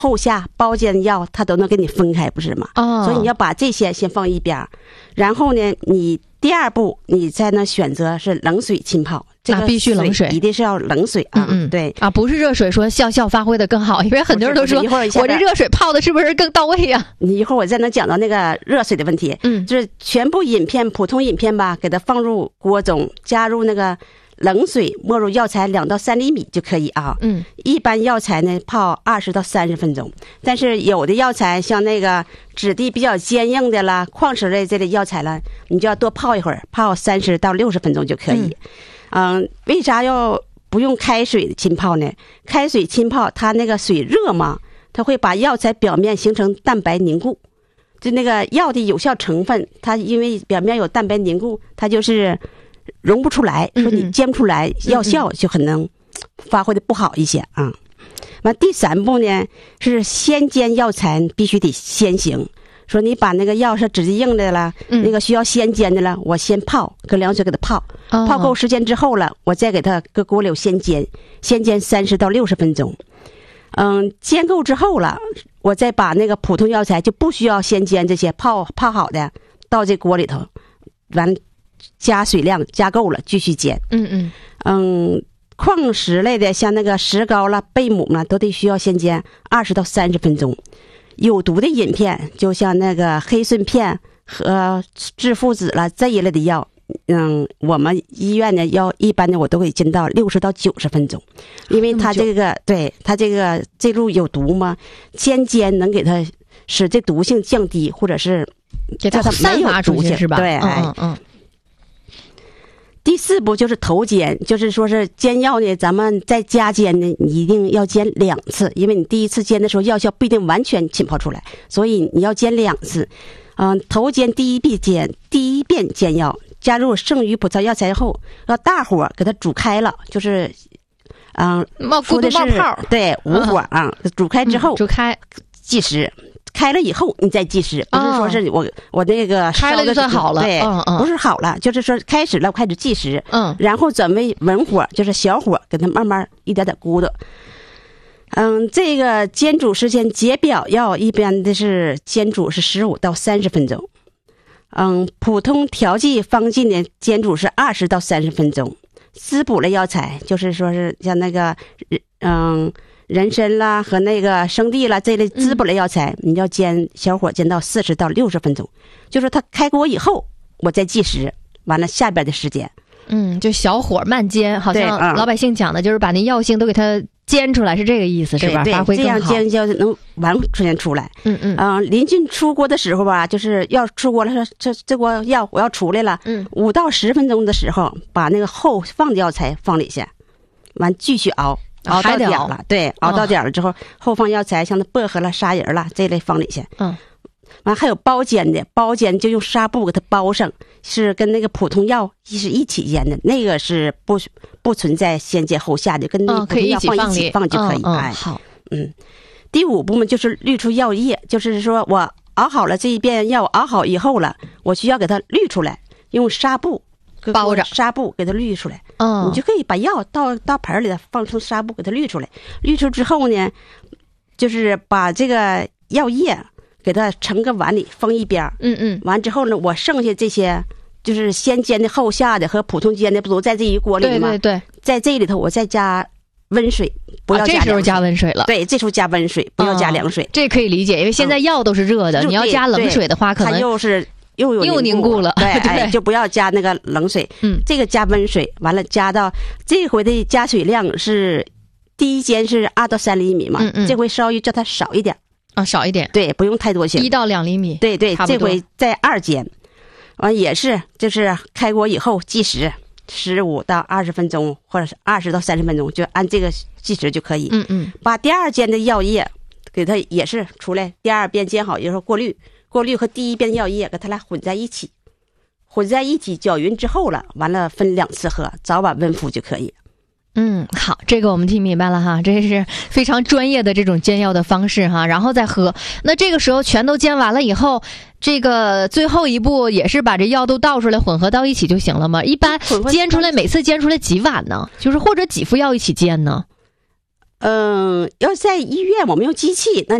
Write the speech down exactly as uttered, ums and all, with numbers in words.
后下包间药它都能给你分开，不是吗？ 哦， 所以你要把这些先放一边，然后呢，你第二步你才能选择是冷水浸泡。这个必须冷水， 一定是要冷水啊！ 嗯嗯对啊，不是热水说效效发挥的更好，因为很多人都说我这热水泡的是不是更到位呀、啊？ 你一会儿我再能讲到那个热水的问题。 嗯， 就是全部饮片，普通饮片吧，给它放入锅中，加入那个冷水，没入药材两到三厘米就可以啊。 嗯， 一般药材呢泡二十到三十分钟，但是有的药材像那个质地比较坚硬的啦，矿石类这类药材了，你就要多泡一会儿，泡三十到六十分钟就可以。嗯，为啥要不用开水浸泡呢？开水浸泡，它那个水热嘛，它会把药材表面形成蛋白凝固。就那个药的有效成分，它因为表面有蛋白凝固，它就是溶不出来，说你煎不出来，嗯、药效就可能发挥的不好一些啊。完、嗯、第三步呢是先煎药材，必须得先行。说你把那个药是质地硬的了、嗯，那个需要先煎的了，我先泡，搁凉水给它泡，哦、泡够时间之后了，我再给它搁锅里先煎，先煎三十到六十分钟。嗯，煎够之后了，我再把那个普通药材就不需要先煎这些泡泡好的，倒这锅里头，完加水量加够了，继续煎。 嗯嗯嗯，矿石类的像那个石膏啦、贝母啦，都得需要先煎二十到三十分钟。有毒的饮片，就像那个黑顺片和致附子了这一类的药，嗯，我们医院的药一般的我都会煎到六十到九十分钟，因为它这个对它这个这路有毒嘛，先煎能给它使这毒性降低，或者是给它散发出去是吧？ 对， 嗯嗯嗯。 第四步就是头煎，就是说是煎药呢，咱们在家煎呢，你一定要煎两次，因为你第一次煎的时候药效不一定完全浸泡出来，所以你要煎两次。嗯、呃，头煎第一遍煎，第一遍煎药，加入剩余葡萄药材后，要大火给它煮开了，就是，嗯、呃， 冒咕嘟冒泡， 对，无火啊、嗯，煮开之后， 嗯、煮开计时。开了以后你再计时，不是说是我、哦、我那个开了就算好了， 对、 嗯嗯， 不是好了，就是说开始了，我开始计时， 嗯， 然后转为文火，就是小火，给它慢慢一点点咕嘟。嗯，这个煎煮时间解表药一般的是煎煮是十五到三十分钟，嗯，普通调剂方剂呢煎煮是二十到三十分钟。滋补类药材就是说是像那个嗯。人参啦和那个生地啦这类滋补类药材、嗯，你要煎小火煎到四十到六十分钟，就是它开锅以后，我再计时，完了下边的时间， 嗯，就小火慢煎，好像老百姓讲的就是把那药性都给它煎出来，是这个意思是吧？发挥更好， 这样煎就能完全出来。 嗯嗯嗯、呃，临近出锅的时候吧，就是要出锅了，说这这锅药我要出来了， 嗯， 五到十分钟的时候，把那个后放的药材放里下，完继续熬。熬到点了，对，熬到点了之后，哦、后放药材，像那薄荷了、砂仁了这类放里去。 嗯， 完还有包煎的，包煎就用纱布给它包上，是跟那个普通药是一起煎的，那个是不不存在先煎后下的，跟那个普通药放一起放就可以。 嗯、 哎， 好， 嗯。第五步嘛，就是滤出药液，就是说我熬好了这一遍药熬好以后了，我需要给它滤出来，用纱布。 包着纱布给它滤出来， 嗯， 你就可以把药倒到盆里头，放成纱布给它滤出来。滤出之后呢，就是把这个药液给它盛个碗里放一边， 嗯嗯， 完之后呢，我剩下这些就是先煎的、后下的和普通煎的，不都在这一锅里吗？ 对对对， 在这里头我再加温水，不要加凉水、 啊、这时候加温水了。 对，这时候加温水，不要加凉水。 嗯、这可以理解，因为现在药都是热的，嗯、你要加冷水的话，可能它又是。又有又凝固了， 对， 对哎，就不要加那个冷水， 嗯， 这个加温水，完了加到这回的加水量是第一煎是二到三厘米嘛， 嗯嗯， 这回稍微叫它少一点啊，少一点， 对，不用太多行， 一到两厘米， 对对，这回在二煎，完也是就是开锅以后计时十五到二十分钟，或者是二十到三十分钟，就按这个计时就可以， 嗯嗯， 把第二煎的药液给它也是出来，第二遍煎好以后过滤。过滤和第一遍药液给它俩混在一起，混在一起搅匀之后了，完了分两次喝，早晚温服就可以。 嗯，好，这个我们听明白了哈，这是非常专业的这种煎药的方式哈，然后再喝。那这个时候全都煎完了以后，这个最后一步也是把这药都倒出来混合到一起就行了吗？一般煎出来每次煎出来几碗呢？就是或者几副药一起煎呢？ 嗯，要在医院我们用机器，那